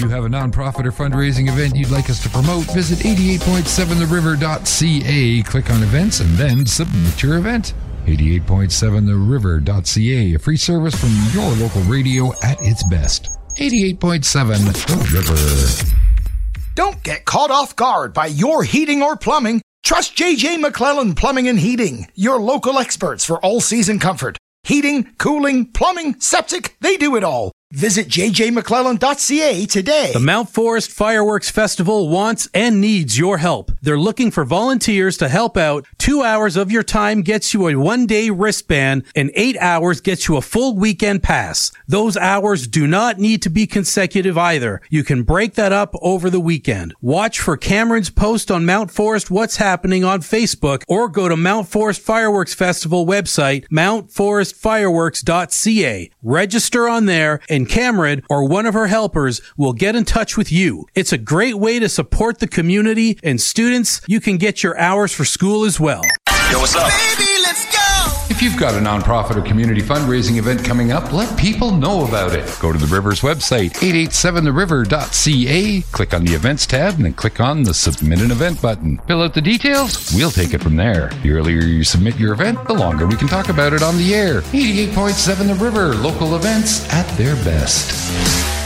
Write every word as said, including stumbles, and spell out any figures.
you have a nonprofit or fundraising event you'd like us to promote, visit eighty-eight point seven the river dot c a, click on events, and then submit your event. eighty-eight point seven the river dot c a, a free service from your local radio at its best. eighty-eight point seven The River. Don't get caught off guard by your heating or plumbing. Trust J J McClellan Plumbing and Heating, your local experts for all-season comfort. Heating, cooling, plumbing, septic, they do it all. Visit j j mcclellan dot c a today. The Mount Forest Fireworks Festival wants and needs your help. They're looking for volunteers to help out. Two hours of your time gets you a one-day wristband, and eight hours gets you a full weekend pass. Those hours do not need to be consecutive either. You can break that up over the weekend. Watch for Cameron's post on Mount Forest What's Happening on Facebook, or go to Mount Forest Fireworks Festival website, mount forest fireworks dot c a. Register on there, and Cameron or one of her helpers will get in touch with you. It's a great way to support the community, and students, you can get your hours for school as well. Yo, what's up? Baby, let's go! If you've got a nonprofit or community fundraising event coming up, let people know about it. Go to the River's website, eight eight seven the river dot c a, click on the events tab, and then click on the submit an event button. Fill out the details, we'll take it from there. The earlier you submit your event, the longer we can talk about it on the air. eighty-eight point seven The River, local events at their best.